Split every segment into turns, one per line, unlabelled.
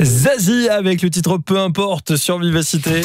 Zazie avec le titre Peu importe sur Vivacité.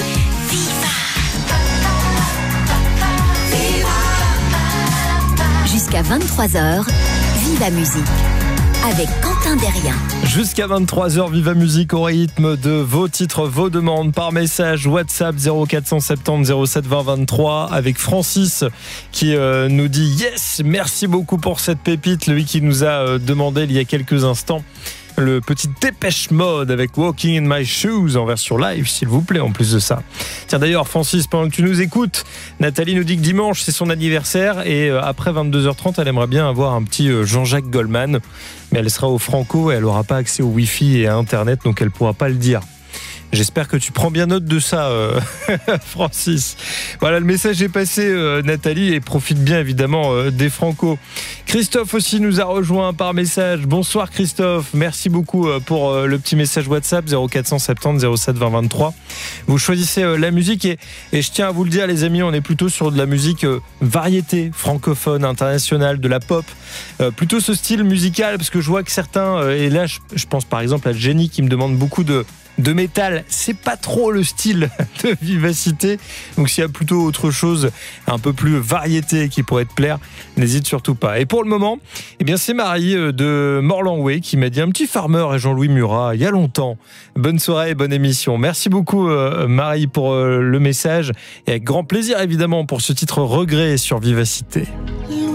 Jusqu'à 23h, Viva Musique avec Quentin Derrien.
Jusqu'à 23h, Viva Musique au rythme de vos titres, vos demandes par message WhatsApp 0470 07 20 23 avec Francis qui nous dit yes, merci beaucoup pour cette pépite, lui qui nous a demandé il y a quelques instants le petit Dépêche Mode avec Walking in My Shoes en version live, s'il vous plaît, en plus de ça. Tiens, d'ailleurs, Francis, pendant que tu nous écoutes, Nathalie nous dit que dimanche, c'est son anniversaire et après 22h30, elle aimerait bien avoir un petit Jean-Jacques Goldman, mais elle sera au Franco et elle n'aura pas accès au Wi-Fi et à Internet, donc elle ne pourra pas le dire. J'espère que tu prends bien note de ça, Francis. Voilà, le message est passé, Nathalie, et profite bien évidemment des Franco. Christophe aussi nous a rejoint par message. Bonsoir Christophe, merci beaucoup pour le petit message WhatsApp 0470 07 20 23. Vous choisissez la musique et je tiens à vous le dire les amis, on est plutôt sur de la musique variété, francophone, internationale, de la pop. Plutôt ce style musical, parce que je vois que certains, et là je pense par exemple à Jenny qui me demande beaucoup de métal, c'est pas trop le style de Vivacité, donc s'il y a plutôt autre chose un peu plus variété qui pourrait te plaire, n'hésite surtout pas. Et pour le moment, eh bien c'est Marie de Morlanway qui m'a dit un petit Farmer et Jean-Louis Murat il y a longtemps. Bonne soirée et bonne émission. Merci beaucoup Marie pour le message et avec grand plaisir évidemment pour ce titre Regret sur Vivacité.